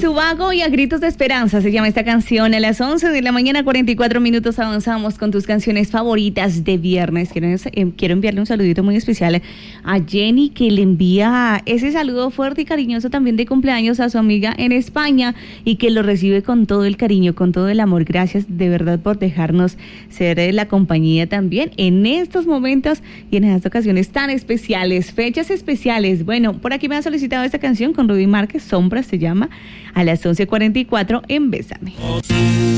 Ubago y a gritos de esperanza se llama esta canción. A las 11 de la mañana, 44 minutos, avanzamos con tus canciones favoritas de viernes. Quiero enviarle un saludito muy especial a Jenny, que le envía ese saludo fuerte y cariñoso también de cumpleaños a su amiga en España y que lo recibe con todo el cariño, con todo el amor. Gracias de verdad por dejarnos ser la compañía también en estos momentos y en estas ocasiones tan especiales, fechas especiales. Bueno, por aquí me han solicitado esta canción con Rubí Márquez, Sombras se llama, a las 11:44 en Bésame.